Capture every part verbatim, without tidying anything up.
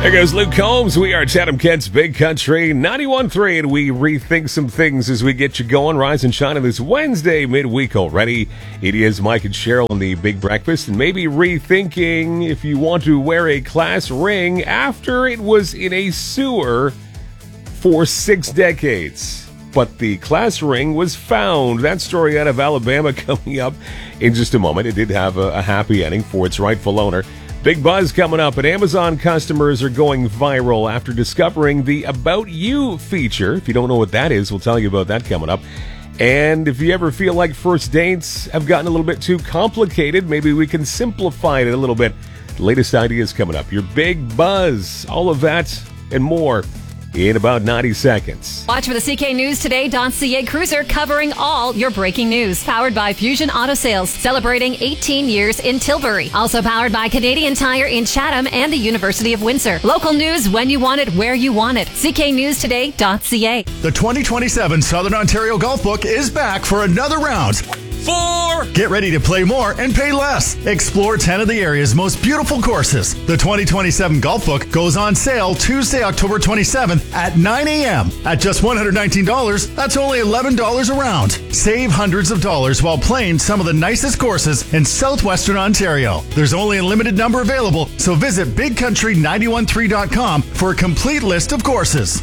There goes Luke Combs. We are Chatham Kent's Big Country ninety-one point three, and we rethink some things as we get you going. Rise and shine on this Wednesday midweek already. It is Mike and Cheryl in the Big Breakfast, and maybe rethinking if you want to wear a class ring after it was in a sewer for six decades. But the class ring was found. That story out of Alabama coming up in just a moment. It did have a, a happy ending for its rightful owner. Big buzz coming up, and Amazon customers are going viral after discovering the About You feature. If you don't know what that is, we'll tell you about that coming up. And if you ever feel like first dates have gotten a little bit too complicated, maybe we can simplify it a little bit. The latest ideas coming up. Your big buzz, all of that and more in about ninety seconds. Watch for the C K News Today .ca cruiser covering all your breaking news. Powered by Fusion Auto Sales, celebrating eighteen years in Tilbury. Also powered by Canadian Tire in Chatham and the University of Windsor. Local news when you want it, where you want it. C K News Today .ca. The twenty twenty-seven Southern Ontario Golf Book is back for another round. Four! Get ready to play more and pay less. Explore ten of the area's most beautiful courses. The twenty twenty-seven Golf Book goes on sale Tuesday, October twenty-seventh at nine a.m. At just one hundred nineteen dollars, that's only eleven dollars a round. Save hundreds of dollars while playing some of the nicest courses in southwestern Ontario. There's only a limited number available, so visit big country nine one three dot com for a complete list of courses.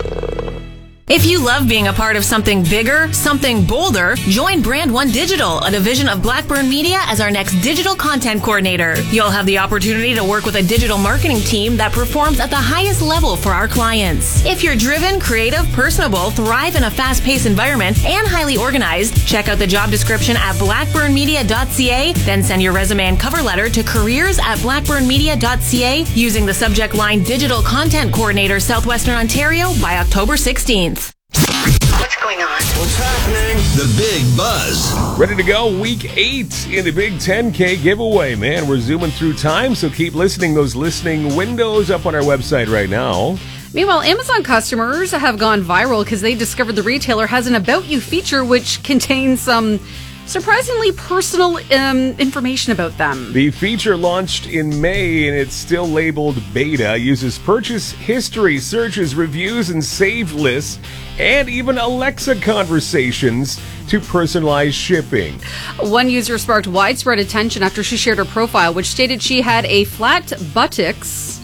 If you love being a part of something bigger, something bolder, join Brand One Digital, a division of Blackburn Media, as our next digital content coordinator. You'll have the opportunity to work with a digital marketing team that performs at the highest level for our clients. If you're driven, creative, personable, thrive in a fast-paced environment, and highly organized, check out the job description at blackburn media dot c a, then send your resume and cover letter to careers at blackburn media dot c a using the subject line Digital Content Coordinator Southwestern Ontario by October sixteenth. What's going on? What's happening? The Big Buzz. Ready to go, week eight in the Big ten K giveaway, man. We're zooming through time, so keep listening. Those listening windows up on our website right now. Meanwhile, Amazon customers have gone viral because they discovered the retailer has an About You feature which contains some surprisingly personal um, information about them. The feature launched in May, and it's still labeled beta. Uses purchase history, searches, reviews, and saved lists, and even Alexa conversations to personalize shipping. One user sparked widespread attention after she shared her profile, which stated she had a flat buttocks.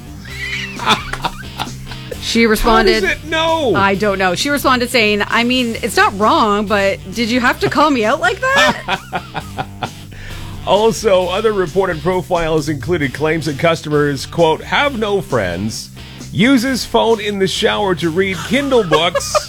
She responded, How does it know? I don't know. She responded saying, I mean, it's not wrong, but did you have to call me out like that? Also, other reported profiles included claims that customers, quote, have no friends, uses phone in the shower to read Kindle books,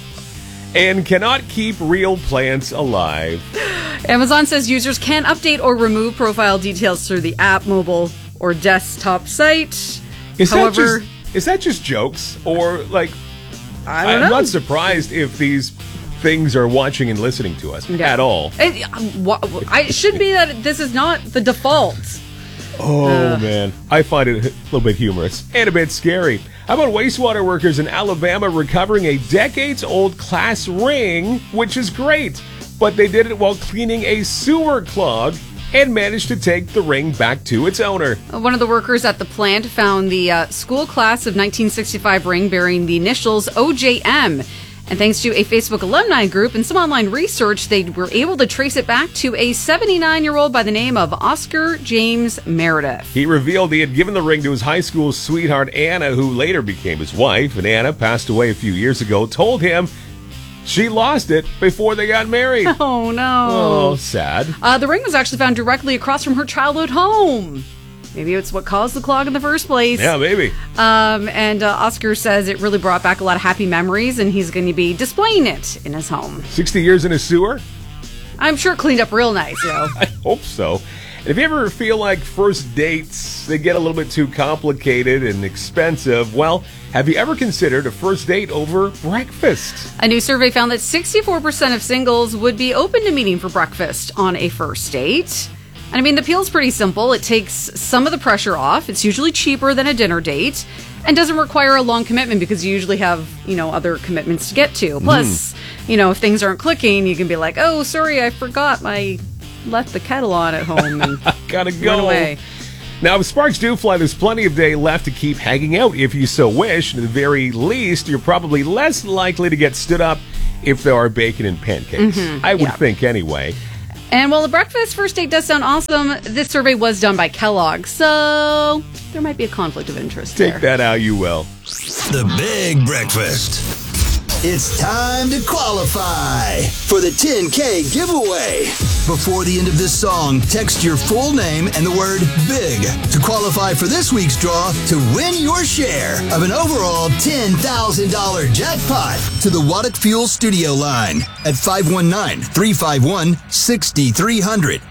and cannot keep real plants alive. Amazon says users can update or remove profile details through the app, mobile, or desktop site. Is However, that just, is that just jokes? Or, like, I don't I'm know. not surprised if these things are watching and listening to us Yeah. at all. It, wh- I, it should be that this is not the default. Oh, Ugh. man. I find it a little bit humorous and a bit scary. How about wastewater workers in Alabama recovering a decades-old class ring, which is great, but they did it while cleaning a sewer clog and managed to take the ring back to its owner. One of the workers at the plant found the uh, school class of nineteen sixty-five ring bearing the initials O J M. And thanks to a Facebook alumni group and some online research, they were able to trace it back to a seventy-nine-year-old by the name of Oscar James Meredith. He revealed he had given the ring to his high school sweetheart, Anna, who later became his wife. And Anna passed away a few years ago, told him she lost it before they got married. Oh, no. Oh, sad. Uh, the ring was actually found directly across from her childhood home. Maybe it's what caused the clog in the first place. Yeah, maybe. Um, and uh, Oscar says it really brought back a lot of happy memories, and he's going to be displaying it in his home. sixty years in a sewer? I'm sure it cleaned up real nice, yo. I hope so. And if you ever feel like first dates, they get a little bit too complicated and expensive, well, have you ever considered a first date over breakfast? A new survey found that sixty-four percent of singles would be open to meeting for breakfast on a first date. And I mean, the appeal's pretty simple. It takes some of the pressure off. It's usually cheaper than a dinner date and doesn't require a long commitment because you usually have, you know, other commitments to get to. Plus, mm. you know, if things aren't clicking, you can be like, oh, sorry, I forgot my left the kettle on at home and gotta run go away. Now, if sparks do fly, there's plenty of day left to keep hanging out if you so wish. And at the very least, you're probably less likely to get stood up if there are bacon and pancakes. Mm-hmm, I would yeah. think anyway. And while the breakfast first date does sound awesome, this survey was done by Kellogg, so there might be a conflict of interest Take there. that how you will. The Big Breakfast. It's time to qualify for the ten K giveaway. Before the end of this song, text your full name and the word BIG to qualify for this week's draw to win your share of an overall ten thousand dollars jackpot to the Waddick Fuel studio line at five one nine, three five one, six three zero zero.